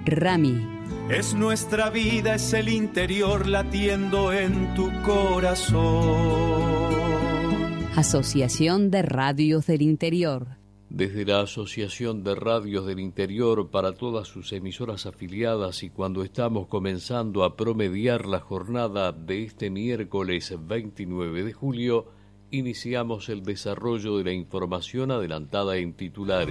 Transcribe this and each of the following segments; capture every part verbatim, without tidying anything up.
Rami. Es nuestra vida, es el interior latiendo en tu corazón. Asociación de Radios del Interior. Desde la Asociación de Radios del Interior para todas sus emisoras afiliadas y cuando estamos comenzando a promediar la jornada de este miércoles veintinueve de julio, iniciamos el desarrollo de la información adelantada en titulares.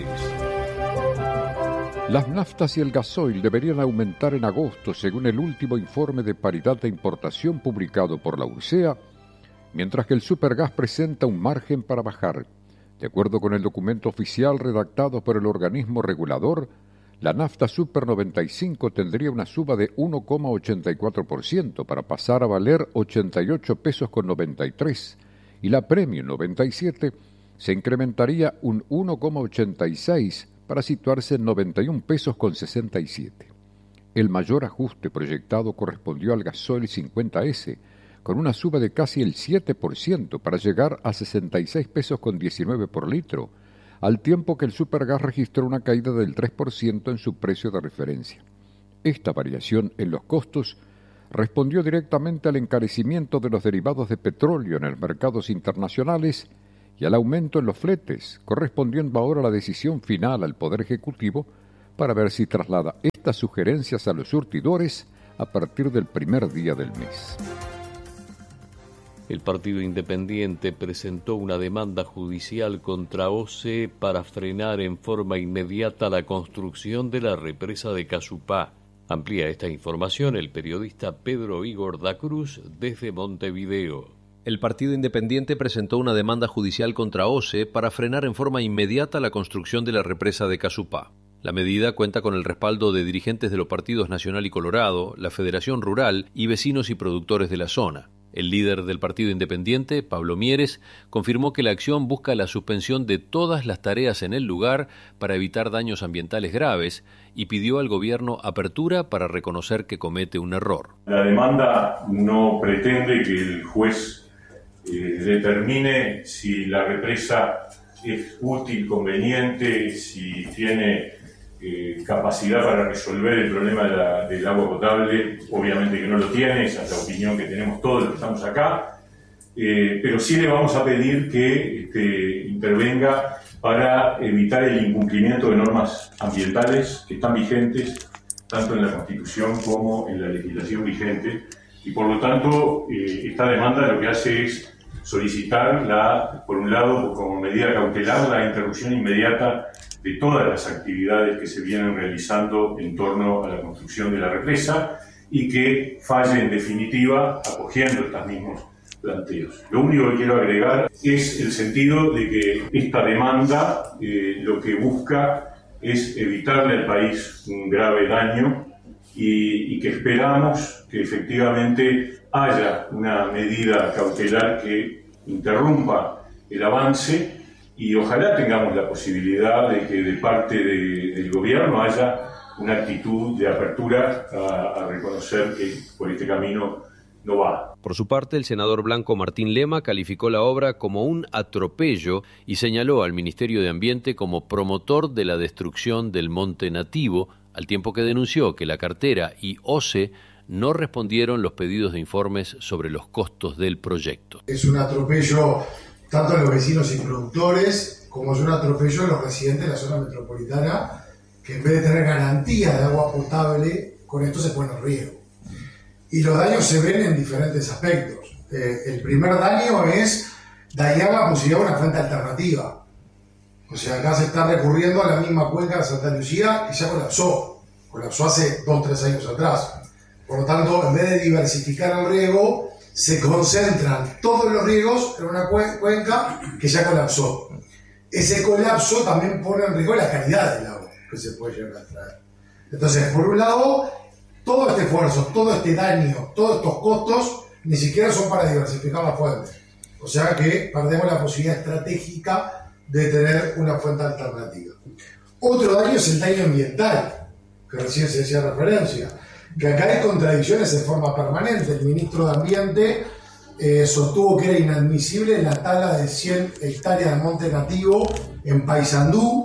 Las naftas y el gasoil deberían aumentar en agosto según el último informe de paridad de importación publicado por la URSEA, mientras que el supergas presenta un margen para bajar. De acuerdo con el documento oficial redactado por el organismo regulador, la nafta Super noventa y cinco tendría una suba de uno coma ochenta y cuatro por ciento para pasar a valer ochenta y ocho pesos con noventa y tres, y la Premium noventa y siete se incrementaría un uno coma ochenta y seis para situarse en noventa y un pesos con sesenta y siete. El mayor ajuste proyectado correspondió al gasoil cincuenta ese, con una suba de casi el siete por ciento para llegar a sesenta y seis pesos con diecinueve por litro, al tiempo que el supergas registró una caída del tres por ciento en su precio de referencia. Esta variación en los costos respondió directamente al encarecimiento de los derivados de petróleo en los mercados internacionales y al aumento en los fletes, correspondiendo ahora a la decisión final al Poder Ejecutivo para ver si traslada estas sugerencias a los surtidores a partir del primer día del mes. El Partido Independiente presentó una demanda judicial contra O C E para frenar en forma inmediata la construcción de la represa de Casupá. Amplía esta información el periodista Pedro Igor da Cruz desde Montevideo. El Partido Independiente presentó una demanda judicial contra O C E para frenar en forma inmediata la construcción de la represa de Casupá. La medida cuenta con el respaldo de dirigentes de los partidos Nacional y Colorado, la Federación Rural y vecinos y productores de la zona. El líder del Partido Independiente, Pablo Mieres, confirmó que la acción busca la suspensión de todas las tareas en el lugar para evitar daños ambientales graves y pidió al gobierno apertura para reconocer que comete un error. La demanda no pretende que el juez eh, determine si la represa es útil, conveniente, si tiene Eh, capacidad para resolver el problema de la, del agua potable. Obviamente que no lo tiene, esa es la opinión que tenemos todos los que estamos acá, eh, pero sí le vamos a pedir que este, intervenga para evitar el incumplimiento de normas ambientales que están vigentes tanto en la Constitución como en la legislación vigente, y por lo tanto eh, esta demanda lo que hace es solicitar, la, por un lado, como medida cautelar, la interrupción inmediata de todas las actividades que se vienen realizando en torno a la construcción de la represa y que falle en definitiva acogiendo estos mismos planteos. Lo único que quiero agregar es el sentido de que esta demanda eh, lo que busca es evitarle al país un grave daño y, y que esperamos que efectivamente haya una medida cautelar que interrumpa el avance. Y ojalá tengamos la posibilidad de que de parte de, del gobierno haya una actitud de apertura a, a reconocer que por este camino no va. Por su parte, el senador blanco Martín Lema calificó la obra como un atropello y señaló al Ministerio de Ambiente como promotor de la destrucción del monte nativo, al tiempo que denunció que la cartera y O C E no respondieron los pedidos de informes sobre los costos del proyecto. Es un atropello tanto a los vecinos y productores, como es un atropello a los residentes de la zona metropolitana, que en vez de tener garantía de agua potable, con esto se pone en riesgo. Y los daños se ven en diferentes aspectos. Eh, el primer daño es dañar la posibilidad de una fuente alternativa. O sea, acá se está recurriendo a la misma cuenca de Santa Lucía que ya colapsó. Colapsó hace dos o tres años atrás. Por lo tanto, en vez de diversificar el riego, se concentran todos los riegos en una cuenca que ya colapsó. Ese colapso también pone en riesgo la calidad del agua que se puede llegar a extraer. Entonces, por un lado, todo este esfuerzo, todo este daño, todos estos costos, ni siquiera son para diversificar la fuente. O sea que perdemos la posibilidad estratégica de tener una fuente alternativa. Otro daño es el daño ambiental, que recién se hacía referencia, que acá hay contradicciones en forma permanente. El ministro de Ambiente eh, sostuvo que era inadmisible la tala de cien hectáreas de monte nativo en Paysandú,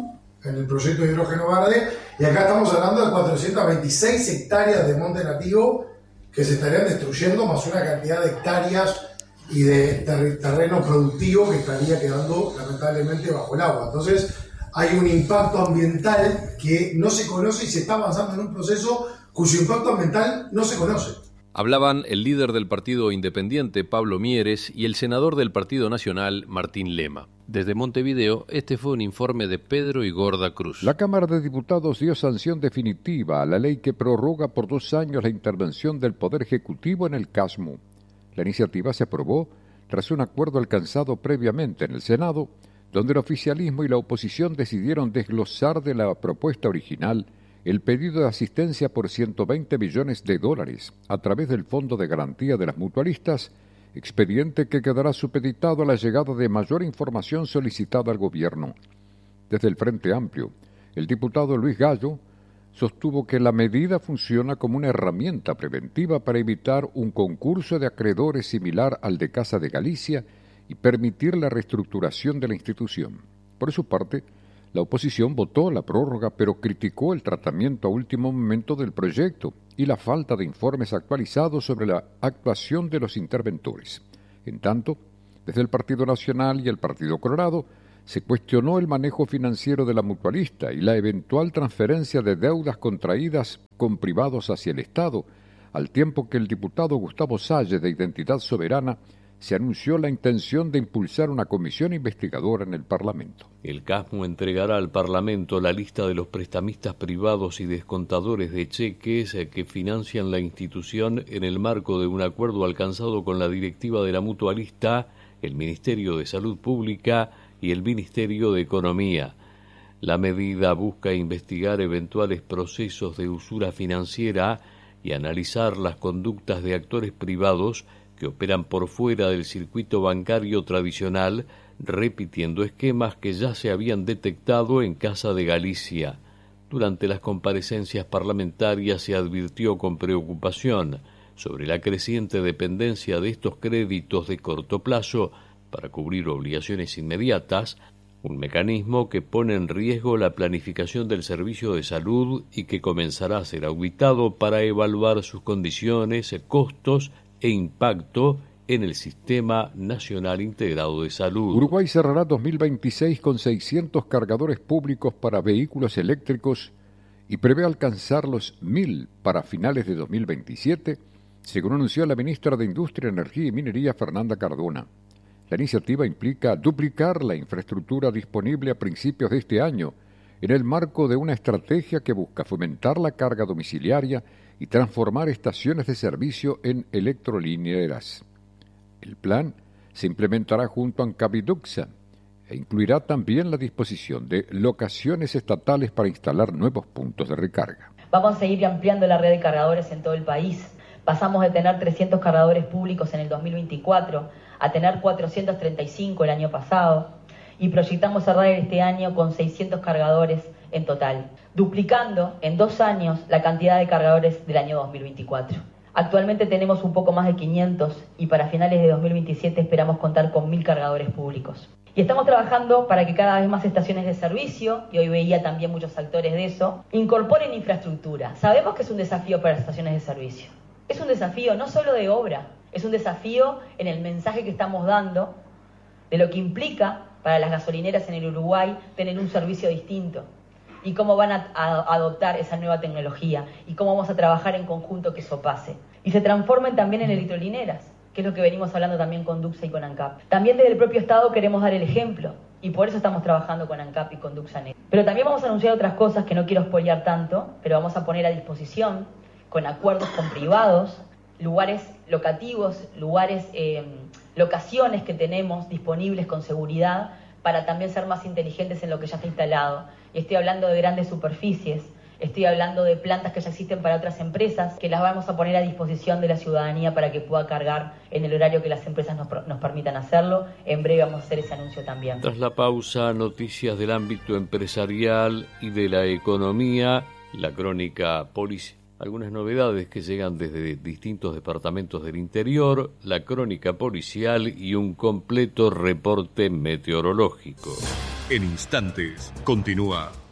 en el proyecto de hidrógeno verde, y acá estamos hablando de cuatrocientas veintiséis hectáreas de monte nativo que se estarían destruyendo, más una cantidad de hectáreas y de ter- terreno productivo que estaría quedando lamentablemente bajo el agua. Entonces hay un impacto ambiental que no se conoce y se está avanzando en un proceso cuyo impacto ambiental no se conoce. Hablaban el líder del Partido Independiente, Pablo Mieres, y el senador del Partido Nacional, Martín Lema. Desde Montevideo, este fue un informe de Pedro Igorda Cruz. La Cámara de Diputados dio sanción definitiva a la ley que prorroga por dos años la intervención del Poder Ejecutivo en el CASMU. La iniciativa se aprobó tras un acuerdo alcanzado previamente en el Senado, donde el oficialismo y la oposición decidieron desglosar de la propuesta original el pedido de asistencia por ciento veinte millones de dólares a través del Fondo de Garantía de las Mutualistas, expediente que quedará supeditado a la llegada de mayor información solicitada al gobierno. Desde el Frente Amplio, el diputado Luis Gallo sostuvo que la medida funciona como una herramienta preventiva para evitar un concurso de acreedores similar al de Casa de Galicia y permitir la reestructuración de la institución. Por su parte, la oposición votó la prórroga, pero criticó el tratamiento a último momento del proyecto y la falta de informes actualizados sobre la actuación de los interventores. En tanto, desde el Partido Nacional y el Partido Colorado, se cuestionó el manejo financiero de la mutualista y la eventual transferencia de deudas contraídas con privados hacia el Estado, al tiempo que el diputado Gustavo Salle, de Identidad Soberana, se anunció la intención de impulsar una comisión investigadora en el Parlamento. El CASMU entregará al Parlamento la lista de los prestamistas privados y descontadores de cheques que financian la institución en el marco de un acuerdo alcanzado con la directiva de la mutualista, el Ministerio de Salud Pública y el Ministerio de Economía. La medida busca investigar eventuales procesos de usura financiera y analizar las conductas de actores privados que operan por fuera del circuito bancario tradicional, repitiendo esquemas que ya se habían detectado en Casa de Galicia. Durante las comparecencias parlamentarias se advirtió con preocupación sobre la creciente dependencia de estos créditos de corto plazo para cubrir obligaciones inmediatas, un mecanismo que pone en riesgo la planificación del servicio de salud y que comenzará a ser auditado para evaluar sus condiciones, costos e impacto en el Sistema Nacional Integrado de Salud. Uruguay cerrará dos mil veintiséis con seiscientos cargadores públicos para vehículos eléctricos y prevé alcanzar los mil para finales de dos mil veintisiete, según anunció la ministra de Industria, Energía y Minería, Fernanda Cardona. La iniciativa implica duplicar la infraestructura disponible a principios de este año, en el marco de una estrategia que busca fomentar la carga domiciliaria y transformar estaciones de servicio en electrolineras. El plan se implementará junto a Ancaviduxa e incluirá también la disposición de locaciones estatales para instalar nuevos puntos de recarga. Vamos a seguir ampliando la red de cargadores en todo el país. Pasamos de tener trescientos cargadores públicos en el dos mil veinticuatro a tener cuatrocientos treinta y cinco el año pasado y proyectamos cerrar este año con seiscientos cargadores en total, duplicando en dos años la cantidad de cargadores del año dos mil veinticuatro. Actualmente tenemos un poco más de quinientos y para finales de dos mil veintisiete esperamos contar con mil cargadores públicos. Y estamos trabajando para que cada vez más estaciones de servicio, y hoy veía también muchos actores de eso, incorporen infraestructura. Sabemos que es un desafío para las estaciones de servicio. Es un desafío no solo de obra, es un desafío en el mensaje que estamos dando de lo que implica para las gasolineras en el Uruguay tener un servicio distinto y cómo van a, a adoptar esa nueva tecnología y cómo vamos a trabajar en conjunto que eso pase. Y se transformen también en electrolineras, que es lo que venimos hablando también con Duxa y con ANCAP. También desde el propio Estado queremos dar el ejemplo y por eso estamos trabajando con ANCAP y con Duxanet. Pero también vamos a anunciar otras cosas que no quiero spoilear tanto, pero vamos a poner a disposición con acuerdos con privados, lugares locativos, lugares, eh, locaciones que tenemos disponibles con seguridad para también ser más inteligentes en lo que ya está instalado. Y estoy hablando de grandes superficies, estoy hablando de plantas que ya existen para otras empresas, que las vamos a poner a disposición de la ciudadanía para que pueda cargar en el horario que las empresas nos, nos permitan hacerlo. En breve vamos a hacer ese anuncio también. Tras la pausa, noticias del ámbito empresarial y de la economía, la crónica policial. Algunas novedades que llegan desde distintos departamentos del interior, la crónica policial y un completo reporte meteorológico. En instantes, continúa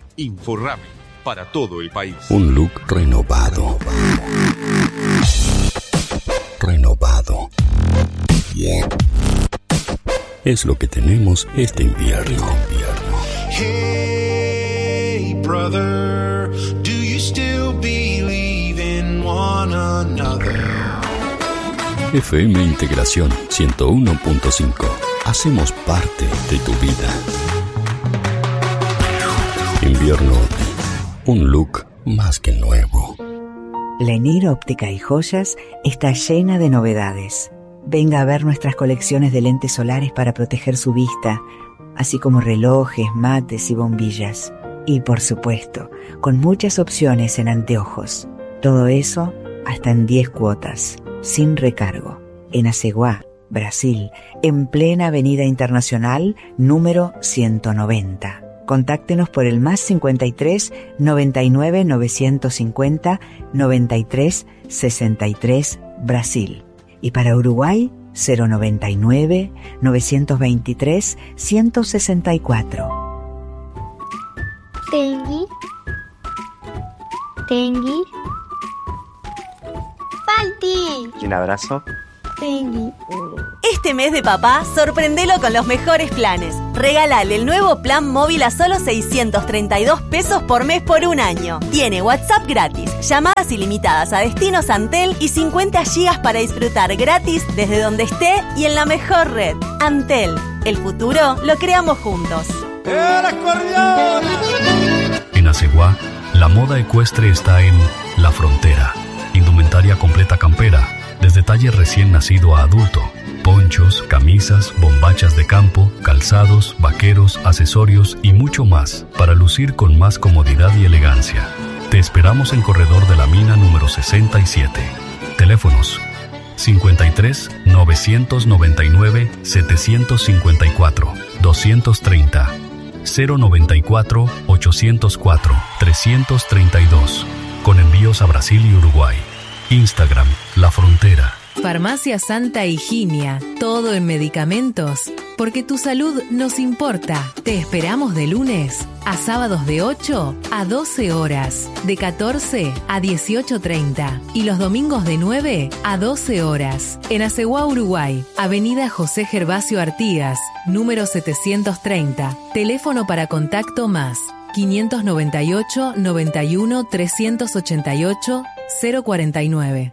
Inforrami, para todo el país. Un look renovado. Renovado. Es lo que tenemos este invierno. Hey brother, do you still believe in one another? F M Integración ciento uno punto cinco. Hacemos parte de tu vida. Invierno, un look más que nuevo. Lenir Óptica y Joyas está llena de novedades. Venga a ver nuestras colecciones de lentes solares para proteger su vista, así como relojes, mates y bombillas. Y por supuesto, con muchas opciones en anteojos. Todo eso hasta en diez cuotas, sin recargo. En Aceguá, Brasil, en plena Avenida Internacional, número ciento noventa. Contáctenos por el más cincuenta y tres, noventa y nueve, novecientos cincuenta, noventa y tres, sesenta y tres, Brasil. Y para Uruguay, cero noventa y nueve, novecientos veintitrés, ciento sesenta y cuatro. Tengui. Tengui. Falti. Un abrazo. Tengui. Este mes de papá, sorprendelo con los mejores planes. Regálale el nuevo plan móvil a solo seiscientos treinta y dos pesos por mes por un año. Tiene WhatsApp gratis, llamadas ilimitadas a destinos Antel y cincuenta gigas para disfrutar gratis desde donde esté y en la mejor red. Antel, el futuro lo creamos juntos. En Aceguá, la moda ecuestre está en La Frontera. Indumentaria completa campera, desde talle recién nacido a adulto. Ponchos, camisas, bombachas de campo, calzados, vaqueros, accesorios y mucho más para lucir con más comodidad y elegancia. Te esperamos en Corredor de la Mina número sesenta y siete. Teléfonos cincuenta y tres, novecientos noventa y nueve, setecientos cincuenta y cuatro, doscientos treinta, cero noventa y cuatro, ochocientos cuatro, trescientos treinta y dos. Con envíos a Brasil y Uruguay. Instagram, La Frontera. Farmacia Santa Higinia, todo en medicamentos, porque tu salud nos importa. Te esperamos de lunes a sábados de ocho a doce horas, de catorce a dieciocho treinta y los domingos de nueve a doce horas. En Aceguá, Uruguay, Avenida José Gervasio Artigas, número setecientos treinta. Teléfono para contacto más quinientos noventa y ocho, noventa y uno, trescientos ochenta y ocho, cero cuarenta y nueve.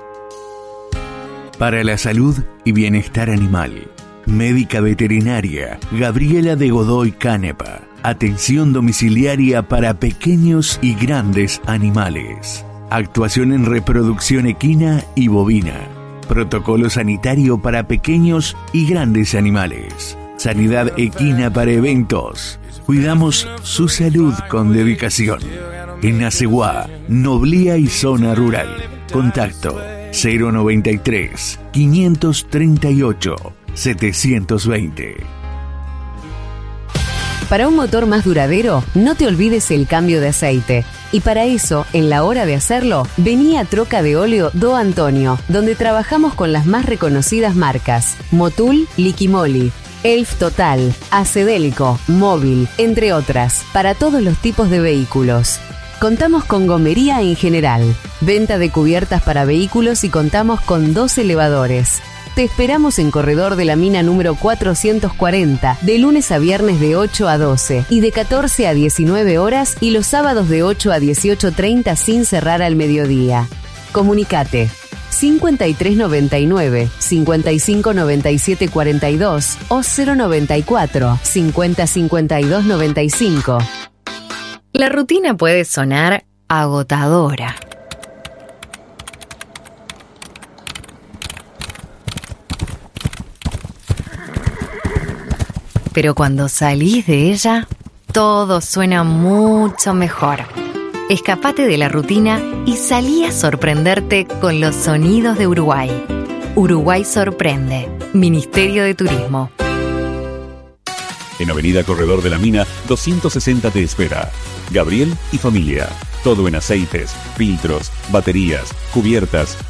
Para la salud y bienestar animal. Médica veterinaria Gabriela de Godoy Canepa. Atención domiciliaria para pequeños y grandes animales. Actuación en reproducción equina y bovina. Protocolo sanitario para pequeños y grandes animales. Sanidad equina para eventos. Cuidamos su salud con dedicación. En Aceguá, Noblía y Zona Rural. Contacto cero noventa y tres, quinientos treinta y ocho, setecientos veinte. Para un motor más duradero, no te olvides el cambio de aceite. Y para eso, en la hora de hacerlo, vení a Troca de Óleo Do Antonio, donde trabajamos con las más reconocidas marcas: Motul, Liquimoli, Elf Total, Acedélico, Móvil, entre otras, para todos los tipos de vehículos. Contamos con gomería en general, venta de cubiertas para vehículos y contamos con dos elevadores. Te esperamos en Corredor de la Mina número cuatrocientos cuarenta, de lunes a viernes de ocho a doce y de catorce a diecinueve horas y los sábados de ocho a dieciocho treinta sin cerrar al mediodía. Comunicate cincuenta y tres noventa y nueve, cincuenta y cinco noventa y siete cuarenta y dos o cero noventa y cuatro, cincuenta cincuenta y dos noventa y cinco. La rutina puede sonar agotadora. Pero cuando salís de ella, todo suena mucho mejor. Escapate de la rutina y salí a sorprenderte con los sonidos de Uruguay. Uruguay sorprende. Ministerio de Turismo. En Avenida Corredor de la Mina, doscientos sesenta te espera. Gabriel y familia. Todo en aceites, filtros, baterías, cubiertas,